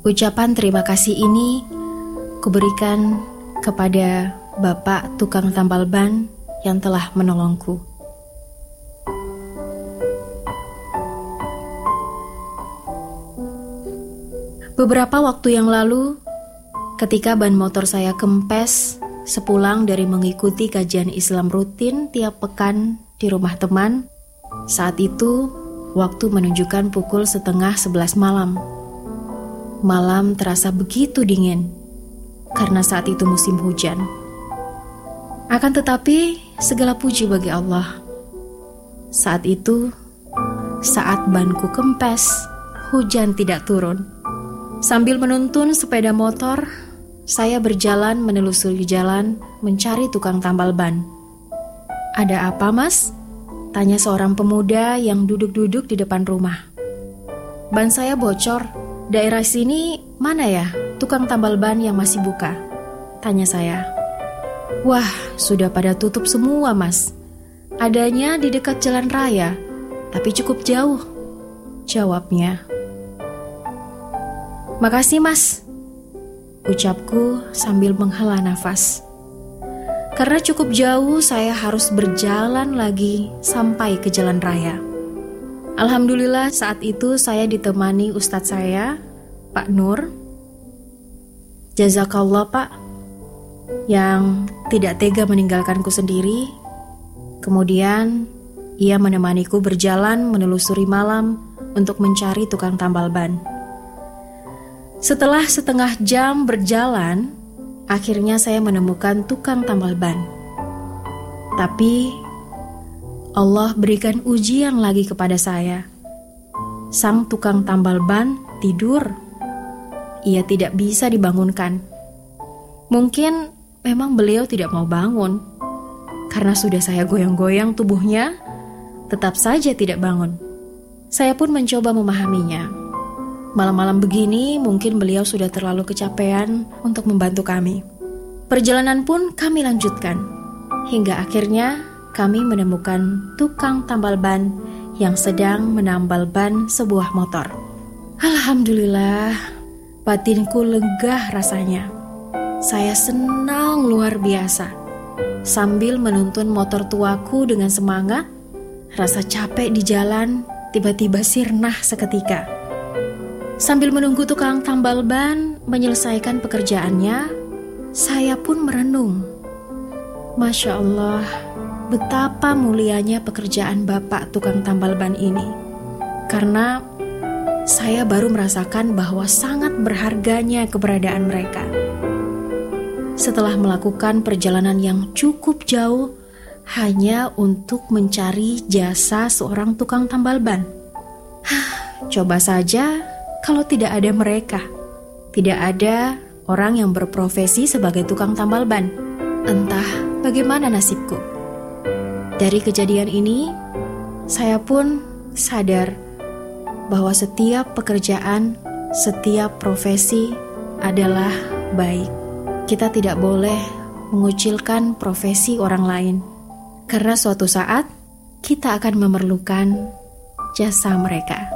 Ucapan terima kasih ini kuberikan kepada Bapak tukang tambal ban yang telah menolongku. Beberapa waktu yang lalu, ketika ban motor saya kempes sepulang dari mengikuti kajian Islam rutin tiap pekan di rumah teman, saat itu waktu menunjukkan pukul 10:30 malam. Malam terasa begitu dingin, karena saat itu musim hujan. Akan tetapi, segala puji bagi Allah. Saat itu, saat banku kempes, hujan tidak turun. Sambil menuntun sepeda motor, saya berjalan menelusuri jalan mencari tukang tambal ban. "Ada apa, Mas?" tanya seorang pemuda yang duduk-duduk di depan rumah. "Ban saya bocor. Daerah sini mana ya tukang tambal ban yang masih buka?" tanya saya. "Wah, sudah pada tutup semua, Mas. Adanya di dekat jalan raya, tapi cukup jauh," jawabnya. "Makasih, Mas," ucapku sambil menghela nafas. Karena cukup jauh, saya harus berjalan lagi sampai ke jalan raya. Alhamdulillah saat itu saya ditemani ustadz saya, Pak Nur. Jazakallah Pak, yang tidak tega meninggalkanku sendiri. Kemudian ia menemaniku berjalan menelusuri malam untuk mencari tukang tambal ban. Setelah setengah jam berjalan, akhirnya saya menemukan tukang tambal ban. Tapi Allah berikan ujian lagi kepada saya. Sang tukang tambal ban tidur. Ia tidak bisa dibangunkan. Mungkin memang beliau tidak mau bangun. Karena sudah saya goyang-goyang tubuhnya, tetap saja tidak bangun. Saya pun mencoba memahaminya. Malam-malam begini mungkin beliau sudah terlalu kecapean untuk membantu kami. Perjalanan pun kami lanjutkan. Hingga akhirnya kami menemukan tukang tambal ban yang sedang menambal ban sebuah motor. Alhamdulillah, batinku lega rasanya. Saya senang luar biasa. Sambil menuntun motor tuaku dengan semangat, rasa capek di jalan tiba-tiba sirna seketika. Sambil menunggu tukang tambal ban menyelesaikan pekerjaannya, saya pun merenung. Masya Allah, betapa mulianya pekerjaan Bapak tukang tambal ban ini. Karena saya baru merasakan bahwa sangat berharganya keberadaan mereka. Setelah melakukan perjalanan yang cukup jauh hanya untuk mencari jasa seorang tukang tambal ban. Coba saja kalau tidak ada mereka. Tidak ada orang yang berprofesi sebagai tukang tambal ban. Entah bagaimana nasibku. Dari kejadian ini, saya pun sadar bahwa setiap pekerjaan, setiap profesi adalah baik. Kita tidak boleh mengucilkan profesi orang lain, karena suatu saat kita akan memerlukan jasa mereka.